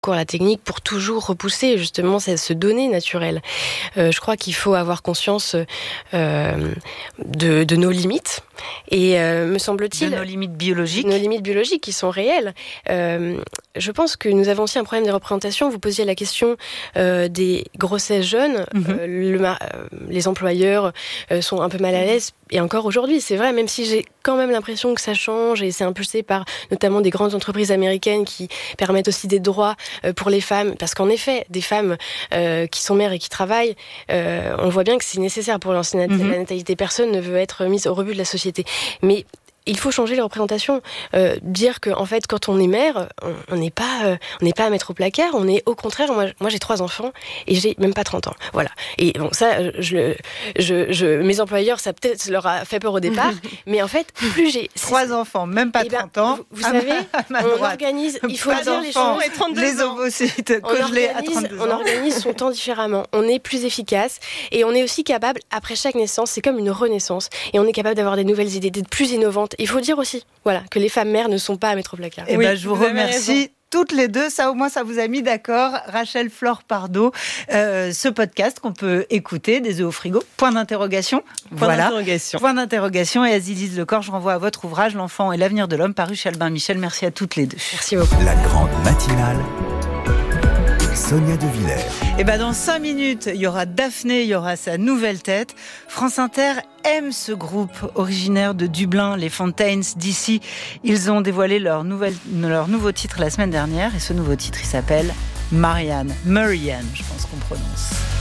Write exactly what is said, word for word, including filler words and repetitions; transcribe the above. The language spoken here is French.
à la technique pour toujours repousser justement ce donner naturel. Euh, je crois qu'il faut avoir conscience euh, de, de nos limites et euh, me semble-t-il... De nos limites biologiques. Nos limites biologiques qui sont réelles. Euh, je pense que nous avons aussi un problème des représentations. Vous posiez la question euh, des grossesses jeunes. Mm-hmm. Euh, le, euh, les employeurs euh, sont un peu mal à l'aise. Et encore aujourd'hui, c'est vrai, même si j'ai quand même l'impression que ça change et c'est impulsé par notamment des grandes entreprises américaines qui permettent aussi des droits euh, pour les femmes. Parce qu'en effet, des femmes euh, qui sont mères et qui travaillent, euh, on voit bien que c'est nécessaire pour lancer la mm-hmm. natalité. Personne ne veut être mise au rebut de la société. Mais il faut changer les représentations, euh, dire que en fait quand on est mère, on n'est pas, euh, on n'est pas à mettre au placard, on est au contraire. Moi, moi j'ai trois enfants et j'ai même pas trente ans, voilà. Et bon ça, je, je, je, mes employeurs, ça peut-être leur a fait peur au départ, mais en fait plus j'ai trois enfants, même pas trente ans. Vous, vous savez, ma, on organise, il faut pas dire les choses. Les ovocytes congelés à trente-deux ans. On organise son temps différemment. On est plus efficace et on est aussi capable après chaque naissance, c'est comme une renaissance et on est capable d'avoir des nouvelles idées, d'être plus innovantes. Il faut dire aussi, voilà, que les femmes mères ne sont pas à mettre au placard. Et oui, ben, je vous, vous remercie toutes les deux. Ça, au moins, ça vous a mis d'accord. Rachel Flore Pardo, euh, ce podcast qu'on peut écouter des œufs au frigo. Point d'interrogation. Point voilà. d'interrogation. Point d'interrogation. Et Azilise Lecor, je renvoie à votre ouvrage L'enfant et l'avenir de l'homme, paru chez Albin Michel. Merci à toutes les deux. Merci beaucoup. La grande matinale. Sonia De Villers. Et ben dans cinq minutes, il y aura Daphné, il y aura sa nouvelle tête. France Inter aime ce groupe originaire de Dublin, les Fontaines d'ici. Ils ont dévoilé leur, nouvelle, leur nouveau titre la semaine dernière et ce nouveau titre, il s'appelle Marianne. Marianne, je pense qu'on prononce.